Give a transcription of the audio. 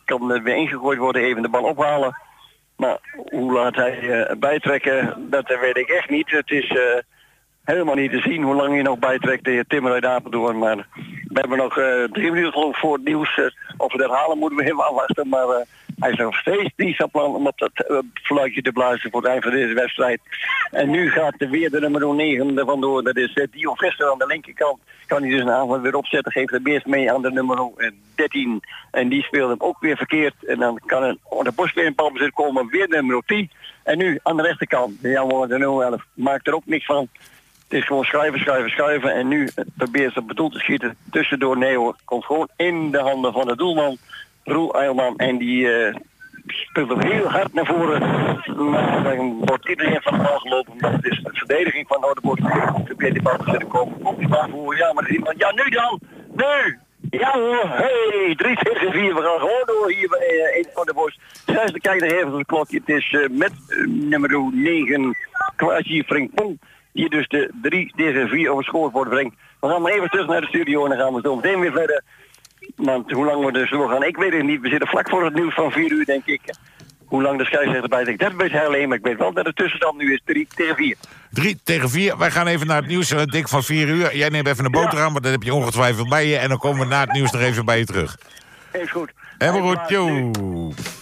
kan weer ingegooid worden, even de bal ophalen. Maar hoe laat hij bijtrekken, dat weet ik echt niet. Het is helemaal niet te zien hoe lang hij nog bijtrekt, de heer Timmer uit Apeldoorn. Maar we hebben nog 3 minuten geloof ik voor het nieuws. Of we dat halen moeten we even afwachten. Maar hij is nog steeds niet van plan om op dat fluitje te blazen voor het eind van deze wedstrijd. En nu gaat weer de nummer 9 er vandoor. Dat is Dio Vester aan de linkerkant. Kan hij dus een aanval weer opzetten. Geeft hem eerst mee aan de nummer 13. En die speelt hem ook weer verkeerd. En dan kan er de borst weer in balbezit komen. Weer de nummer 10. En nu aan de rechterkant. De 011. Maakt er ook niks van. Het is gewoon schuiven. En nu probeert ze op het doel te schieten. Tussendoor, nee hoor. Komt gewoon in de handen van de doelman. Roel Eilman. En die speelt hem heel hard naar voren. Maar dan wordt iedereen van de bal gelopen. Het is de verdediging van Ouderbos. Probeert die bal te zetten komen. Komt die bal voor. Ja, maar er is iemand. Ja, nu dan. Nu. Ja hoor. Hey, 3 tegen 4. We gaan gewoon door hier bij Ouderbos. 6e kijker even op het klokje. Het is met nummer 9. Klaasje Frimpong. Die dus de 3 tegen 4 over het scorebord brengt. We gaan maar even terug naar de studio en dan gaan we zo meteen weer verder. Want hoe lang we dus doorgaan, ik weet het niet. We zitten vlak voor het nieuws van 4 uur, denk ik. Hoe lang de scheidsrechter bij denkt, dat weet hij alleen. Maar ik weet wel dat de tussenstand nu is 3 tegen 4. 3 tegen 4. Wij gaan even naar het nieuws, Dick, van 4 uur. Jij neemt even een boterham, maar dat heb je ongetwijfeld bij je. En dan komen we na het nieuws nog even bij je terug. Is goed. Helemaal goed, joe.